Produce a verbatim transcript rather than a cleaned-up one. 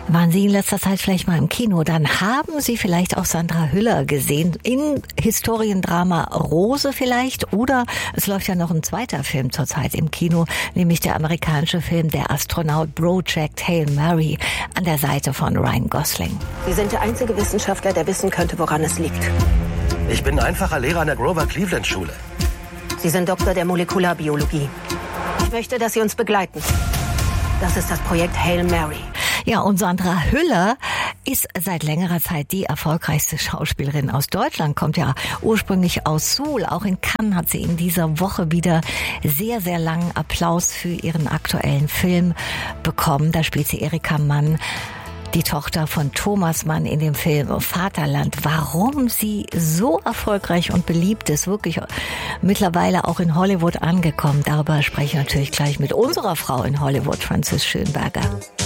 Waren Sie in letzter Zeit vielleicht mal im Kino? Dann haben Sie vielleicht auch Sandra Hüller gesehen in Historiendrama Rose vielleicht. Oder es läuft ja noch ein zweiter Film zurzeit im Kino, nämlich der amerikanische Film Der Astronaut Project Hail Mary an der Seite von Ryan Gosling. Sie sind der einzige Wissenschaftler, der wissen könnte, woran es liegt. Ich bin einfacher Lehrer an der Grover Cleveland Schule. Sie sind Doktor der Molekularbiologie. Ich möchte, dass Sie uns begleiten. Das ist das Projekt Hail Mary. Ja, und Sandra Hüller ist seit längerer Zeit die erfolgreichste Schauspielerin aus Deutschland, kommt ja ursprünglich aus Suhl. Auch in Cannes hat sie in dieser Woche wieder sehr, sehr langen Applaus für ihren aktuellen Film bekommen. Da spielt sie Erika Mann, die Tochter von Thomas Mann in dem Film Vaterland. Warum sie so erfolgreich und beliebt ist, wirklich mittlerweile auch in Hollywood angekommen, darüber spreche ich natürlich gleich mit unserer Frau in Hollywood, Frances Schönberger.